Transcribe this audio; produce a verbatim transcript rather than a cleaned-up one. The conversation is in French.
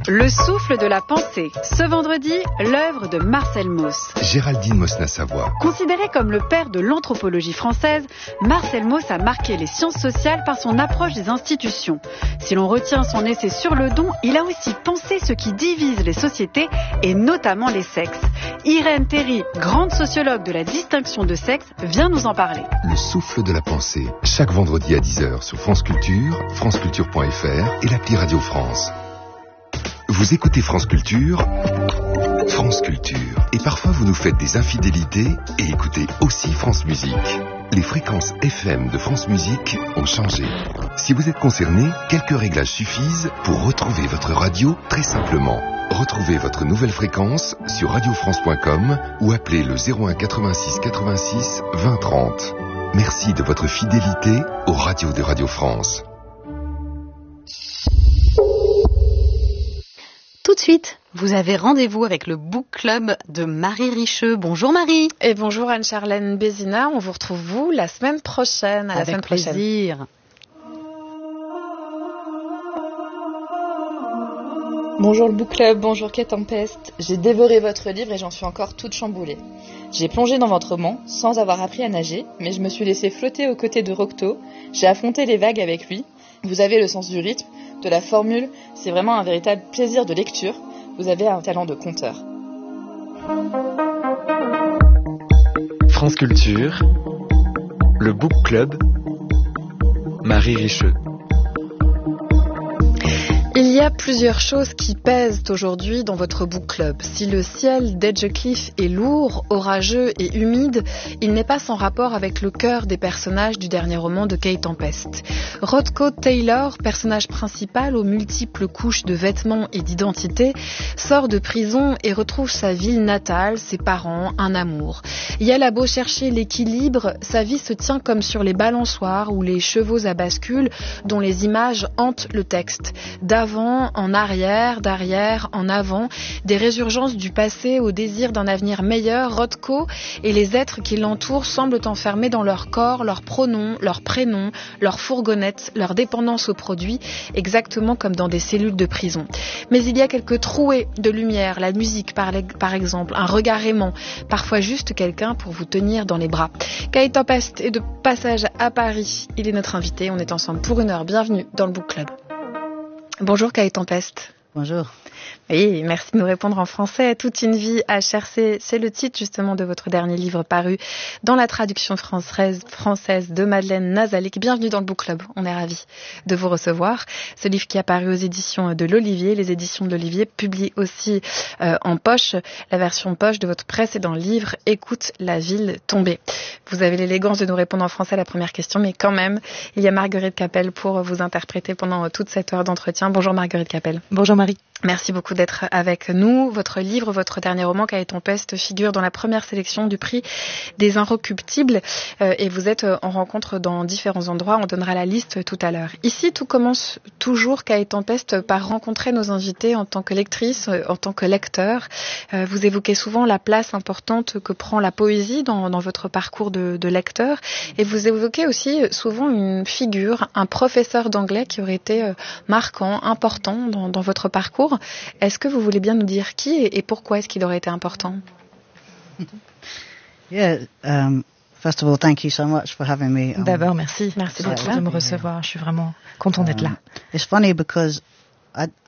Le souffle de la pensée. Ce vendredi, l'œuvre de Marcel Mauss. Géraldine Mosna-Savoie. Considéré comme le père de l'anthropologie française, Marcel Mauss a marqué les sciences sociales par son approche des institutions. Si l'on retient son essai sur le don, il a aussi pensé ce qui divise les sociétés et notamment les sexes. Irène Théry, grande sociologue de la distinction de sexe, vient nous en parler. Le souffle de la pensée. Chaque vendredi à dix heures sur France Culture, franceculture point f r et l'appli Radio France. Vous écoutez France Culture, France Culture. Et parfois vous nous faites des infidélités et écoutez aussi France Musique. Les fréquences F M de France Musique ont changé. Si vous êtes concerné, quelques réglages suffisent pour retrouver votre radio très simplement. Retrouvez votre nouvelle fréquence sur radio france point com ou appelez le zéro un quatre-vingt-six quatre-vingt-six vingt trente. Merci de votre fidélité aux radios de Radio France. Tout de suite, vous avez rendez-vous avec le Book Club de Marie Richeux. Bonjour Marie. Et bonjour Anne-Charlène Bézina. On vous retrouve vous la semaine prochaine. À la avec semaine prochaine. plaisir. Bonjour le Book Club, bonjour Quai Tempeste. J'ai dévoré votre livre et j'en suis encore toute chamboulée. J'ai plongé dans votre roman sans avoir appris à nager, mais je me suis laissée flotter aux côtés de Rocteau. J'ai affronté les vagues avec lui. Vous avez le sens du rythme, de la formule. C'est vraiment un véritable plaisir de lecture. Vous avez un talent de conteur. France Culture, le Book Club, Marie Richeux. Il y a plusieurs choses qui pèsent aujourd'hui dans votre book club. Si le ciel d'Edgecliff est lourd, orageux et humide, il n'est pas sans rapport avec le cœur des personnages du dernier roman de Quai Tempeste. Rothko Taylor, personnage principal aux multiples couches de vêtements et d'identité, sort de prison et retrouve sa ville natale, ses parents, un amour. Yael a beau chercher l'équilibre, sa vie se tient comme sur les balançoires ou les chevaux à bascule dont les images hantent le texte. D'avant en arrière, d'arrière en avant, des résurgences du passé au désir d'un avenir meilleur, Rothko et les êtres qui l'entourent semblent enfermés dans leur corps, leurs pronoms, leurs prénoms, leurs fourgonnettes, leur dépendance aux produits, exactement comme dans des cellules de prison. Mais il y a quelques trouées de lumière, la musique par, par exemple, un regard aimant, parfois juste quelqu'un pour vous tenir dans les bras. Quai Tempeste est de passage à Paris. Il est notre invité, on est ensemble pour une heure. Bienvenue dans le Book Club. Bonjour Quai Tempeste. Bonjour. Oui, merci de nous répondre en français. Toute une vie à chercher, c'est le titre justement de votre dernier livre paru dans la traduction française, française de Madeleine Nazalik. Bienvenue dans le Book Club, on est ravis de vous recevoir. Ce livre qui est paru aux éditions de l'Olivier, les éditions de l'Olivier publient aussi euh, en poche la version poche de votre précédent livre, Écoute la ville tombée. Vous avez l'élégance de nous répondre en français à la première question, mais quand même, il y a Marguerite Capel pour vous interpréter pendant toute cette heure d'entretien. Bonjour Marguerite Capel. Bonjour Marie. Merci beaucoup d'être avec nous. Votre livre, votre dernier roman, Quai Tempeste, figure dans la première sélection du prix des Inrecuptibles euh, et vous êtes en rencontre dans différents endroits. On donnera la liste tout à l'heure. Ici, tout commence toujours, Quai Tempeste, par rencontrer nos invités en tant que lectrice, euh, en tant que lecteur. Euh, vous évoquez souvent la place importante que prend la poésie dans, dans votre parcours de, de lecteur et vous évoquez aussi souvent une figure, un professeur d'anglais qui aurait été euh, marquant, important dans, dans votre parcours. Est-ce que vous voulez bien nous dire qui et pourquoi est-ce qu'il aurait été important? Yeah, um, first of all, thank you so much for having me. Um, D'abord, merci. Merci beaucoup de me recevoir. Je suis vraiment content d'être là. Um, it's funny because I,